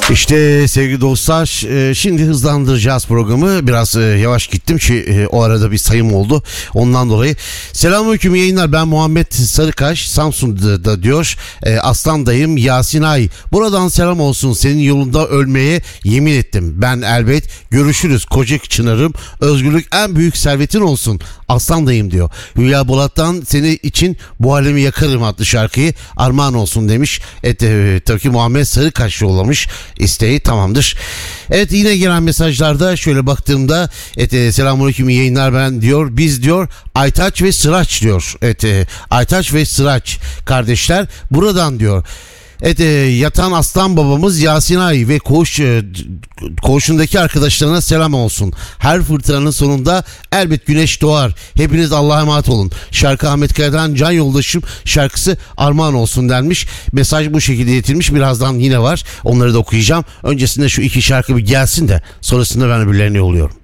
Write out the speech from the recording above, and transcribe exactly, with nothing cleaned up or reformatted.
İşte sevgili dostlar, şimdi hızlandıracağız programı. Biraz yavaş gittim ki o arada bir sayım oldu. Ondan dolayı. Selamünaleyküm yayınlar. Ben Muhammed Sarıkaş, Samsun'da diyor. Aslan dayım Yasin Ay. Buradan selam olsun. Senin yolunda ölmeye yemin ettim. Ben elbet görüşürüz. Koca Çınarım. Özgürlük en büyük servetin olsun. Aslan dayım diyor. Hülya Bolat'tan seni için bu alemi yakarım adlı şarkıyı armağan olsun demiş. Evet, e, tabii ki Muhammed Sarıkaş yollamış. İsteği tamamdır. Evet, yine gelen mesajlarda şöyle baktığımda evet, e, selamünaleyküm yayınlar ben diyor. Biz diyor Aytaç ve Sıraç diyor. Evet, e, Aytaç ve Sıraç kardeşler buradan diyor. Evet, e, yatan aslan babamız Yasin Ay ve koğuş, e, koğuşundaki arkadaşlarına selam olsun. Her fırtınanın sonunda elbet güneş doğar. Hepiniz Allah'a emanet olun. Şarkı Ahmet Kaya'dan Can Yoldaşım şarkısı armağan olsun denmiş. Mesaj bu şekilde iletilmiş. Birazdan yine var. Onları da okuyacağım. Öncesinde şu iki şarkı bir gelsin de sonrasında ben öbürlerini yolluyorum.